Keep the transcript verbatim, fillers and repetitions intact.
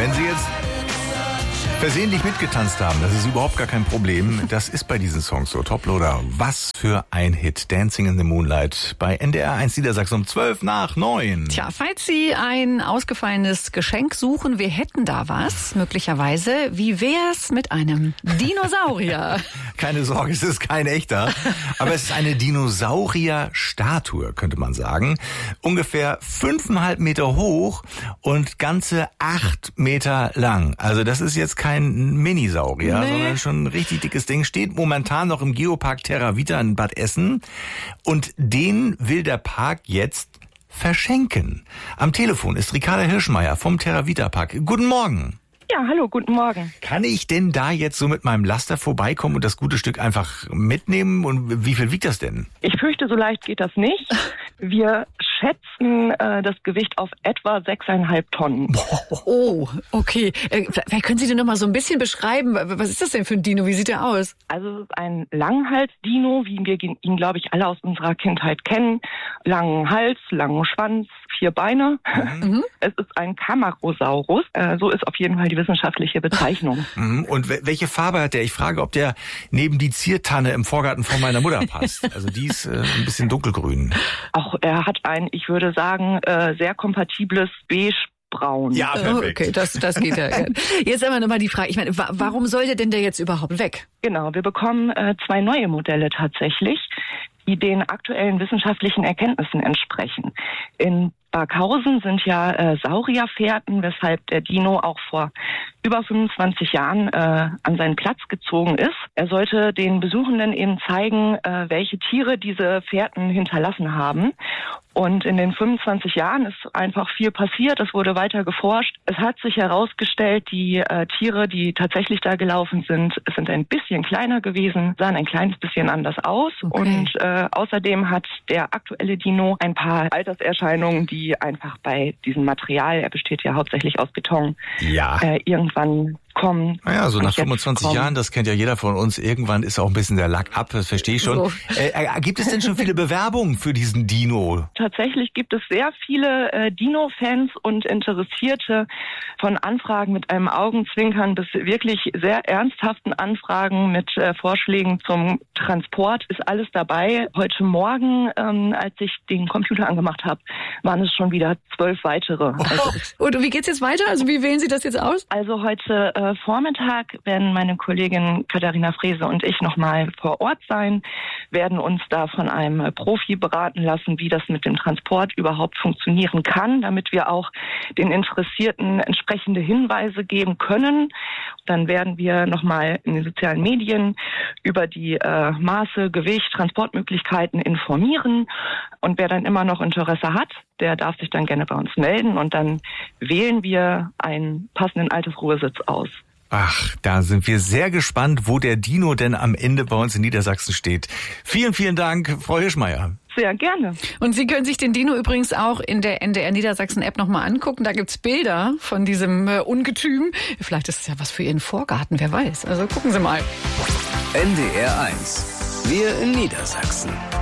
Wenn Sie jetzt versehentlich mitgetanzt haben, das ist überhaupt gar kein Problem. Das ist bei diesen Songs so. Toploader, was für ein Hit. Dancing in the Moonlight bei N D R eins Niedersachsen um zwölf nach neun. Tja, falls Sie ein ausgefallenes Geschenk suchen, wir hätten da was, möglicherweise. Wie wär's mit einem Dinosaurier? Keine Sorge, es ist kein echter. Aber es ist eine Dinosaurier-Statue, könnte man sagen. Ungefähr fünfeinhalb Meter hoch und ganze acht Meter lang. Also das ist jetzt kein Minisaurier, nee, sondern schon ein richtig dickes Ding. Steht momentan noch im Geopark Terra Vita in Bad Essen. Und den will der Park jetzt verschenken. Am Telefon ist Ricarda Hirschmeier vom Terra Vita Park. Guten Morgen. Ja, hallo, guten Morgen. Kann ich denn da jetzt so mit meinem Laster vorbeikommen und das gute Stück einfach mitnehmen? Und wie viel wiegt das denn? Ich fürchte, so leicht geht das nicht. Wir schätzen äh, das Gewicht auf etwa sechseinhalb Tonnen. Oh, okay. Äh, vielleicht können Sie denn noch mal so ein bisschen beschreiben, was ist das denn für ein Dino? Wie sieht der aus? Also es ist ein Langhals-Dino, wie wir ihn, glaube ich, alle aus unserer Kindheit kennen. Langen Hals, langen Schwanz, vier Beine. Mhm. Es ist ein Kamarosaurus. Äh, so ist auf jeden Fall die wissenschaftliche Bezeichnung. Und welche Farbe hat der? Ich frage, ob der neben die Ziertanne im Vorgarten von meiner Mutter passt. Also die ist äh, ein bisschen dunkelgrün. Auch er hat ein, ich würde sagen, äh, sehr kompatibles Beige. Braun. Ja, perfekt. Okay, das, das geht ja. Jetzt aber nochmal die Frage, ich meine, warum sollte denn der jetzt überhaupt weg? Genau, wir bekommen äh, zwei neue Modelle tatsächlich, die den aktuellen wissenschaftlichen Erkenntnissen entsprechen. In Barkhausen sind ja äh, Saurierfährten, weshalb der Dino auch vor über fünfundzwanzig Jahren äh, an seinen Platz gezogen ist. Er sollte den Besuchenden eben zeigen, äh, welche Tiere diese Fährten hinterlassen haben. Und in den fünfundzwanzig Jahren ist einfach viel passiert. Es wurde weiter geforscht. Es hat sich herausgestellt, die äh, Tiere, die tatsächlich da gelaufen sind, sind ein bisschen kleiner gewesen, sahen ein kleines bisschen anders aus. Okay. Und äh, außerdem hat der aktuelle Dino ein paar Alterserscheinungen, die einfach bei diesem Material, er besteht ja hauptsächlich aus Beton, ja. äh, irgendwann kommen. Naja, so nach fünfundzwanzig kommen. Jahren, das kennt ja jeder von uns, irgendwann ist auch ein bisschen der Lack ab, das verstehe ich schon. So. Äh, gibt es denn schon viele Bewerbungen für diesen Dino? Tatsächlich gibt es sehr viele äh, Dino-Fans und Interessierte, von Anfragen mit einem Augenzwinkern bis wirklich sehr ernsthaften Anfragen mit äh, Vorschlägen zum Transport ist alles dabei. Heute Morgen, ähm, als ich den Computer angemacht habe, waren es schon wieder zwölf weitere. Oh. Also, und wie geht's jetzt weiter? Also wie wählen Sie das jetzt aus? Also heute äh, Vormittag werden meine Kollegin Katharina Frese und ich nochmal vor Ort sein, werden uns da von einem Profi beraten lassen, wie das mit dem Transport überhaupt funktionieren kann, damit wir auch den Interessierten entsprechende Hinweise geben können. Dann werden wir nochmal in den sozialen Medien über die äh, Maße, Gewicht, Transportmöglichkeiten informieren. Und wer dann immer noch Interesse hat, der darf sich dann gerne bei uns melden und dann wählen wir einen passenden Altersruhesitz aus. Ach, da sind wir sehr gespannt, wo der Dino denn am Ende bei uns in Niedersachsen steht. Vielen, vielen Dank, Frau Hirschmeier. Sehr gerne. Und Sie können sich den Dino übrigens auch in der N D R Niedersachsen-App nochmal angucken. Da gibt's Bilder von diesem äh, Ungetüm. Vielleicht ist es ja was für Ihren Vorgarten, wer weiß. Also gucken Sie mal. N D R eins. Wir in Niedersachsen.